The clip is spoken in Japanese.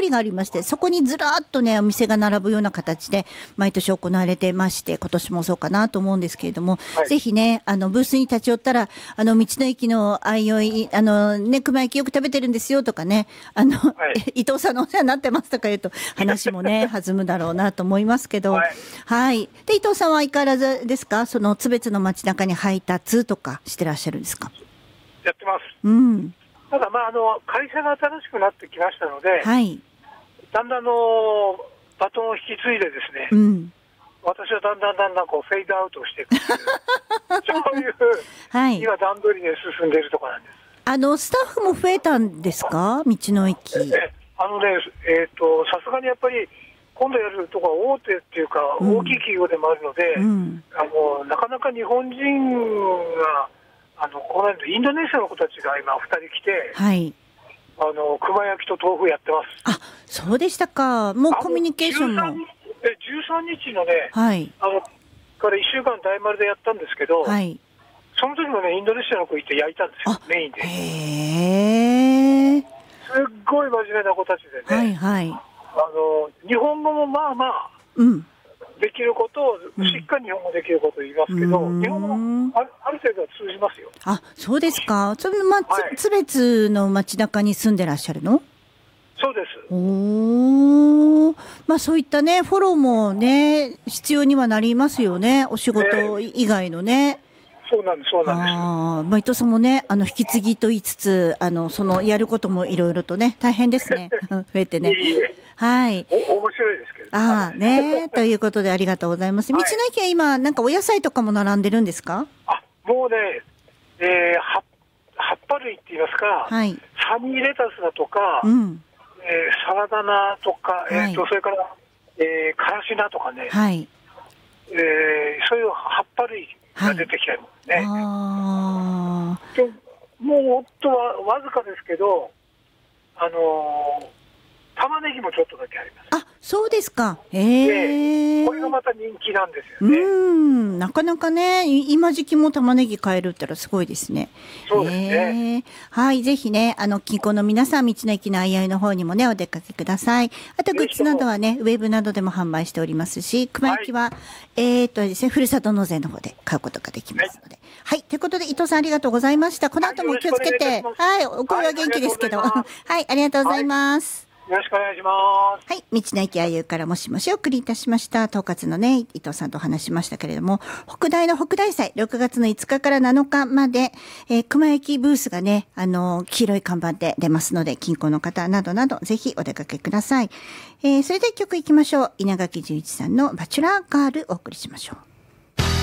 りがありまして、そこにずらーっとね、お店が並ぶような形で、毎年行われてまして、今年もそうかなと思うんですけれども、 はい、 ぜひね、ブースに立ち寄ったら、道の駅の相生、熊焼きよく食べてるんですよとかね、 はい、 伊藤さんのお世話になってますとか言うと、話もね、弾むだろうなと思いますけど、 はい。 はい。で、伊藤さんは相変わらずですか？その、津別の街中に配達とかしてらっしゃるんですか？ やってます。 うん。 ただ、会社が新しくなってきましたので、 はい。 だんだんバトンを引き継いでですね、 うん。 私はだんだんこうフェードアウトしていくっていうそういう、 はい。 今段取りで進んでいるところなんです。 スタッフも増えたんですか？道の駅。 さすがにやっぱり今度やるところは大手っていうか、大きい企業でもあるので、 うん。 なかなか日本人がこの間インドネシアの子たちが今2人来て、 はい。 熊焼きと豆腐やってます。 あ、そうでしたか。もうコミュニケーションも。 13日のね、 はい。 から1週間大丸でやったんですけど、 はい。 その時もね、インドネシアの子行って焼いたんですよ、メインで。 へー。 すっごい真面目な子たちでね、 はい。 日本語もうん。 できることを、しっかり日本語できることを言いますけど、日本語もある程度は通じますよ。 あ、そうですか。それ津別の街中に住んでらっしゃるの？ そうです。 そういったね、フォローもね、必要にはなりますよね。お仕事以外のね。 そうなんです。 伊藤さんもね、引き継ぎと言いつつ、やることもいろいろとね、大変ですね。増えてね。はい。 面白いですけど。 ということでありがとうございます。道の駅は今、なんかお野菜とかも並んでるんですか？ もうね、葉っぱ類って言いますか、 はい。 サニーレタスだとか、 うん。 サラダ菜とか、 はい、 それから、からし菜とかね、 はい。 そういう葉っぱ類が出てきてるんですね。もう夫はわずかですけど、玉ねぎもちょっとだけあります。 あ、そうですか。 これがまた人気なんですよね。 なかなかね、今時期も玉ねぎ買えるったらすごいですね。 そうですね。 はい、ぜひね、近郊の皆さん、道の駅の相合の方にもね、お出かけください。あと、グッズなどはね、ウェブなどでも販売しておりますし、熊焼きは、ですね、ふるさと納税の方で買うことができますので。はい、ということで、伊藤さんありがとうございました。この後も気をつけて、はい、お声は元気ですけど、はい、ありがとうございます。 よろしくお願いします。 はい。道の駅あゆうからもしもしお送りいたしました。統括のね、伊藤さんとお話しましたけれども、北大の北大祭、6月の5日から7日まで、熊焼ブースがね、黄色い看板で出ますので、近郊の方などなど、ぜひお出かけください。それでは曲いきましょう。稲垣十一さんのバチュラーガールお送りしましょう。